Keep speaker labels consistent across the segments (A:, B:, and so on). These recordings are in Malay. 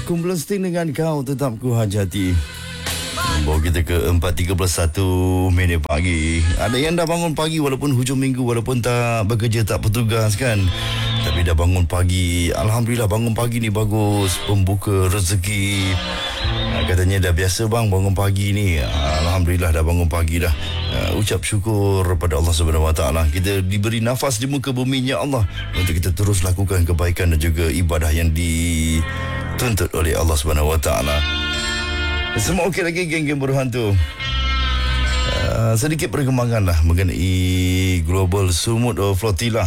A: Kumpulan Sting dengan Kau Tetap Ku Hajati membawa kita ke 4.31 minit pagi. Ada yang dah bangun pagi walaupun hujung minggu, walaupun tak bekerja, tak bertugas kan, tapi dah bangun pagi. Alhamdulillah, bangun pagi ni bagus, pembuka rezeki. Katanya dah biasa bang bangun pagi ni. Alhamdulillah dah bangun pagi dah. Ucap syukur pada Allah Subhanahu Wa Taala. Kita diberi nafas di muka bumi ya Allah untuk kita terus lakukan kebaikan dan juga ibadah yang dituntut oleh Allah Subhanahu Wa Taala. Semua okey lagi geng-geng berhantu. Sedikit perkembangan lah mengenai Global Sumut Flotilla.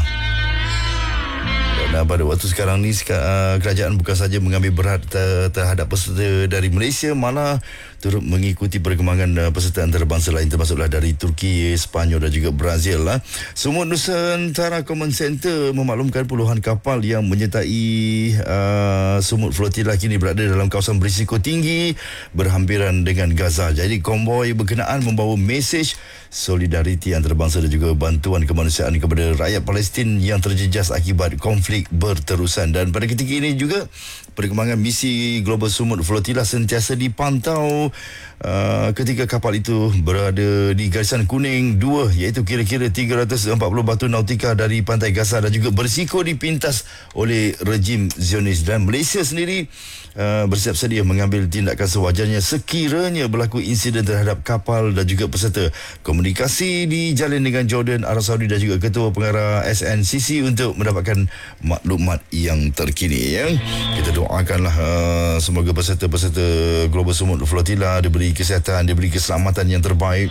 A: Dan pada waktu sekarang ni kerajaan bukan saja mengambil berat terhadap peserta dari Malaysia, malah turut mengikuti perkembangan peserta antarabangsa lain, termasuklah dari Turki, Sepanyol dan juga Brazil lah. Sumut Nusantara Command Center memaklumkan puluhan kapal yang menyertai Sumut Flotilla kini berada dalam kawasan berisiko tinggi berhampiran dengan Gaza. Jadi konvoi berkenaan membawa mesej solidariti antarabangsa dan juga bantuan kemanusiaan kepada rakyat Palestin yang terjejas akibat konflik berterusan. Dan pada ketika ini juga perkembangan misi Global Sumut Flotilla sentiasa dipantau ketika kapal itu berada di garisan kuning 2, iaitu kira-kira 340 batu nautika dari pantai Gaza dan juga berisiko dipintas oleh rejim Zionis. Dan Malaysia sendiri bersiap sedia mengambil tindakan sewajarnya sekiranya berlaku insiden terhadap kapal dan juga peserta. Komunikasi dijalin dengan Jordan, Arab Saudi dan juga Ketua Pengarah SNCC untuk mendapatkan maklumat yang terkini ya. Kita doakanlah semoga peserta-peserta Global Sumut Flotilla diberi kesihatan, diberi keselamatan yang terbaik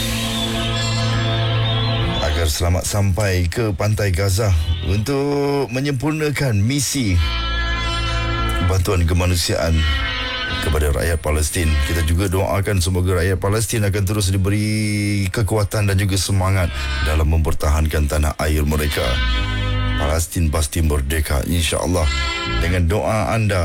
A: agar selamat sampai ke pantai Gaza untuk menyempurnakan misi bantuan kemanusiaan kepada rakyat Palestin. Kita juga doakan semoga rakyat Palestin akan terus diberi kekuatan dan juga semangat dalam mempertahankan tanah air mereka. Palestin pasti merdeka insya-Allah. Dengan doa anda,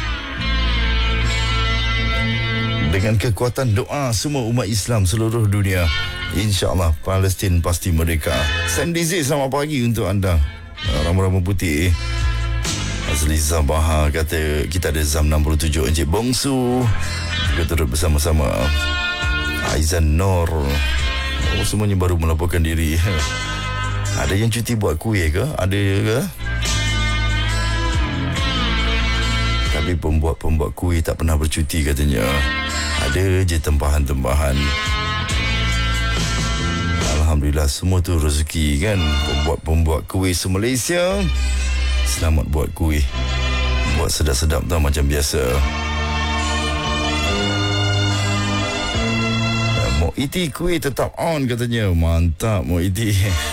A: dengan kekuatan doa semua umat Islam seluruh dunia, insya-Allah Palestin pasti merdeka. Sandy Z, selamat pagi untuk anda. Rambut-rambut putih. Azli Zabaha kata kita ada Zam 67, Encik Bongsu juga turut bersama-sama. Aizan Nor, semuanya baru melaporkan diri. Ada yang cuti buat kuih ke? Ada ke? Tapi pembuat kuih tak pernah bercuti katanya. Ada je tempahan-tempahan. Alhamdulillah semua tu rezeki kan. Pembuat kuih se-Malaysia, selamat buat kuih. Buat sedap-sedap tau macam biasa. Mok Iti kuih tetap on katanya. Mantap Mok Iti.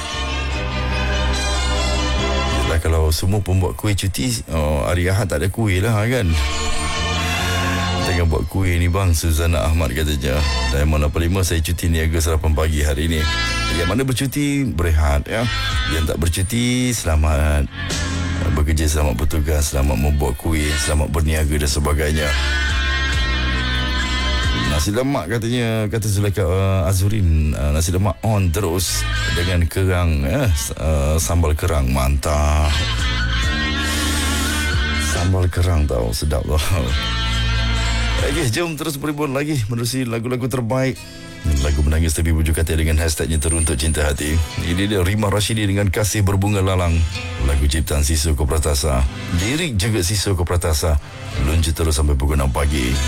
A: Yalah, kalau semua pembuat kuih cuti, hari Ahad tak ada kuih lah kan. Tengah buat kuih ni bang, Suzana Ahmad katanya. Diamond 85, saya cuti niaga sarapan pagi hari ni. Yang mana bercuti berehat ya. Yang tak bercuti selamat bekerja, selamat bertugas, selamat membuat kuih, selamat berniaga dan sebagainya. Nasi lemak katanya, kata Zulaika Azurin, nasi lemak on terus dengan kerang sambal kerang, mantap. Sambal kerang tau, sedap tau. Okey, jom terus beribun lagi menerusi lagu-lagu terbaik. Lagu menangis tapi bujuk kata dengan hashtagnya teruntuk cinta hati. Ini dia Rima Rashidi dengan Kasih Berbunga Lalang. Lagu ciptaan Sisoko Pratasa. Lirik juga Sisoko Pratasa. Lunjuk terus sampai pukul 6 pagi.